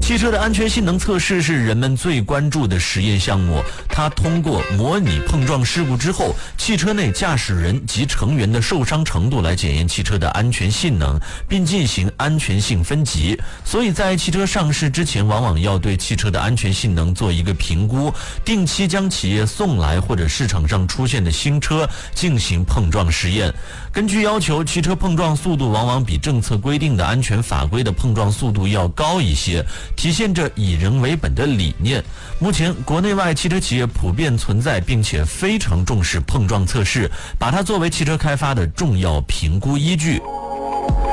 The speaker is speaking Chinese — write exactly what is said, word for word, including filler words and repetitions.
汽车的安全性能测试是人们最关注的实验项目，它通过模拟碰撞事故之后汽车内驾驶人及成员的受伤程度来检验汽车的安全性能，并进行安全性分级。所以在汽车上市之前，往往要对汽车的安全性能做一个评估，定期将企业送来或者市场上出现的新车进行碰撞实验。根据要求，汽车碰撞速度往往比政策规定的安全法规的碰撞速度要高一些，体现着以人为本的理念。目前国内外汽车企业普遍存在并且非常重视碰撞测试，把它作为汽车开发的重要评估依据。